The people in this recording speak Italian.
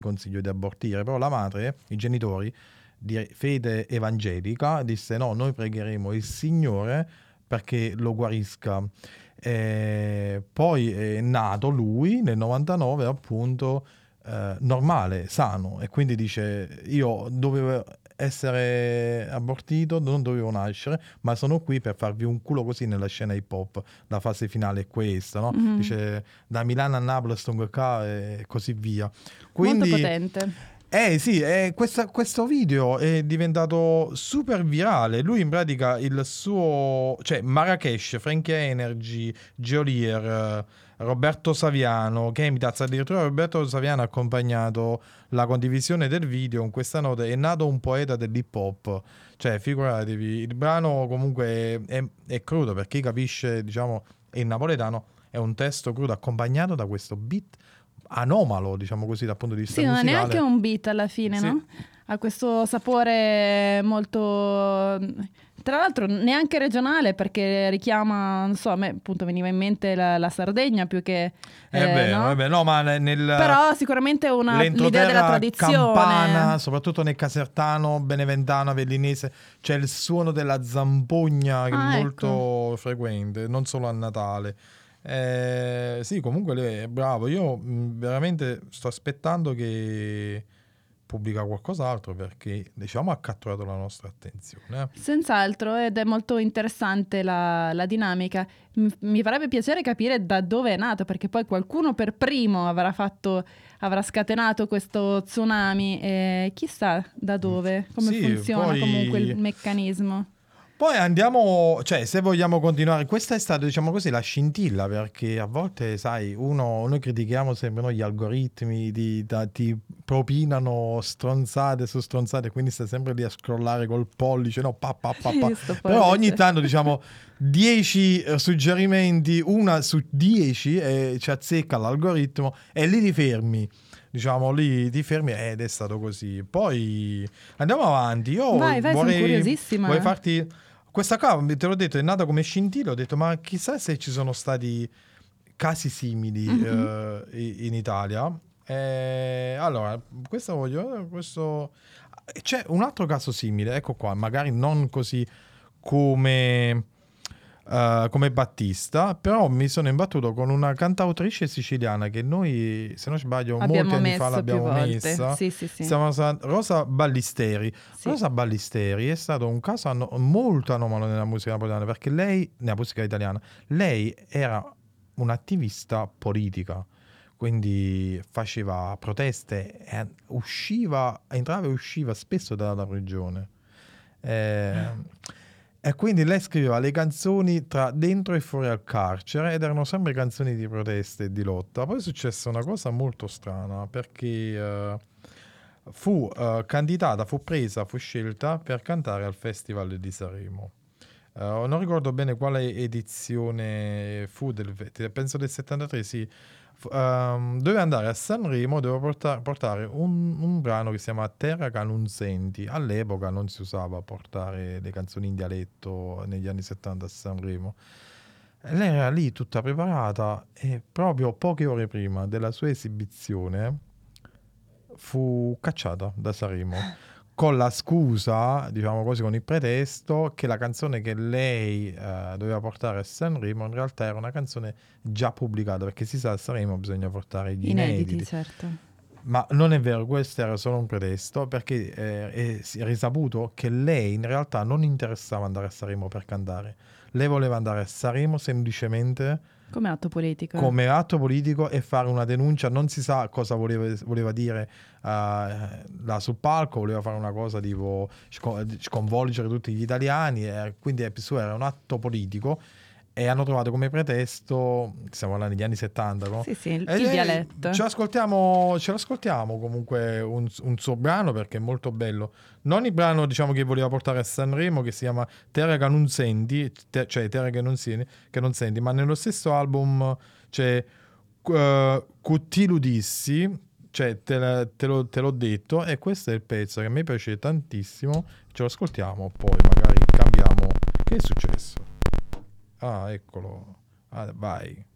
consiglio di abortire, però la madre, i genitori di fede evangelica, disse no, noi pregheremo il Signore perché lo guarisca. Poi è nato lui nel 99 appunto normale, sano, e quindi dice io dovevo essere abortito, non dovevo nascere, ma sono qui per farvi un culo così nella scena hip hop. La fase finale è questa, no? Dice da Milano a Napoli, Stonga e così via. Quindi, molto potente. Sì, questo video è diventato super virale. Lui in pratica il suo, cioè Marrakesh, Frankie Energy, Geolier, Roberto Saviano, Chemitaz, addirittura Roberto Saviano ha accompagnato la condivisione del video con questa nota: è nato un poeta dell'hip hop. Cioè, figuratevi, il brano comunque è crudo, per chi capisce, diciamo, in napoletano, è un testo crudo accompagnato da questo beat anomalo, diciamo così, dal punto di vista Sì, non è musicale. neanche un beat alla fine, Sì. no? Ha questo sapore molto... Tra l'altro neanche regionale, perché richiama, non so, a me appunto veniva in mente la Sardegna più che... no? No, ma Però sicuramente l'idea della tradizione. campana, soprattutto nel casertano, beneventano, avellinese, c'è il suono della zampogna che è molto frequente, non solo a Natale. Sì, comunque lui è bravo. Io veramente sto aspettando che pubblica qualcos'altro, perché diciamo ha catturato la nostra attenzione. Senz'altro, ed è molto interessante la dinamica. Mi farebbe piacere capire da dove è nato, perché poi qualcuno per primo avrà scatenato questo tsunami, e chissà da dove, come funziona comunque il meccanismo. Poi andiamo, cioè se vogliamo continuare, questa è stata, diciamo così, la scintilla, perché a volte, sai, noi critichiamo sempre noi gli algoritmi, ti propinano stronzate su stronzate, quindi stai sempre lì a scrollare col pollice, no, però ogni tanto, diciamo, 10 suggerimenti, una su 10 ci azzecca l'algoritmo e lì ti fermi. Diciamo lì ti fermi ed è stato così. Poi andiamo avanti. Io vai, sono curiosissima. Vorrei farti... Questa qua, te l'ho detto, è nata come scintilla. Ho detto, ma chissà se ci sono stati casi simili in Italia. Allora, questo... C'è un altro caso simile, ecco qua, magari non così come Battista, però mi sono imbattuto con una cantautrice siciliana che noi, se non sbaglio, molti anni fa l'abbiamo messa. Sì. Rosa Ballisteri. Sì. Rosa Ballisteri è stato un caso molto anomalo nella musica napoletana, perché lei, nella musica italiana, lei era un'attivista politica, quindi faceva proteste, entrava e usciva spesso dalla regione. E quindi lei scriveva le canzoni tra dentro e fuori al carcere, ed erano sempre canzoni di protesta e di lotta. Poi è successa una cosa molto strana, perché fu candidata, fu scelta per cantare al Festival di Sanremo. Non ricordo bene quale edizione fu, penso del 73, sì. Doveva andare a Sanremo, doveva portare un brano che si chiama Terra che non senti. All'epoca non si usava portare le canzoni in dialetto negli anni 70 a Sanremo. E lei era lì tutta preparata, e proprio poche ore prima della sua esibizione fu cacciata da Sanremo, con la scusa, diciamo così, con il pretesto che la canzone che lei doveva portare a Sanremo in realtà era una canzone già pubblicata, perché si sa, a Sanremo bisogna portare gli inediti. Certo. Ma non è vero, questo era solo un pretesto, perché è risaputo che lei in realtà non interessava andare a Sanremo per cantare. Lei voleva andare a Sanremo semplicemente come atto politico e fare una denuncia. Non si sa cosa voleva dire là sul palco. Voleva fare una cosa tipo sconvolgere tutti gli italiani, quindi era un atto politico, e hanno trovato come pretesto, stiamo parlando degli anni 70, no? Sì, il dialetto. Ce l'ascoltiamo comunque un suo brano, perché è molto bello. Non il brano, diciamo, che voleva portare a Sanremo, che si chiama Terra che non senti, cioè Terra che non senti, ma nello stesso album c'è Cuttilu dissi, cioè te l'ho detto, e questo è il pezzo che a me piace tantissimo. Ce lo ascoltiamo, poi magari cambiamo. Che è successo? Ah, eccolo. Vai.